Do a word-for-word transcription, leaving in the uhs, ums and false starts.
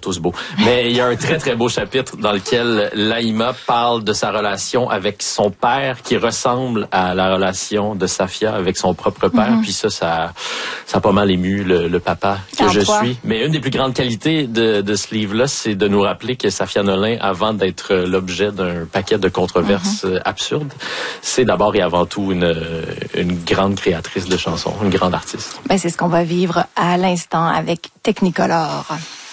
tous beaux. Mais il y a un très, très beau chapitre dans lequel Laïma parle de sa relation avec son père qui ressemble à la relation de Safia avec son propre père. Mm-hmm. Puis ça, ça, ça a pas mal ému le, le papa que en je toi. suis. Mais une des plus grandes qualités de, de ce livre-là, c'est de nous rappeler que Safia Nolin, avant d'être l'objet d'un paquet de controverses mm-hmm. absurdes, c'est d'abord et avant tout une, une grande créatrice de chansons, une grande artiste. Ben, c'est ce qu'on va vivre à l'instant avec Technicolor.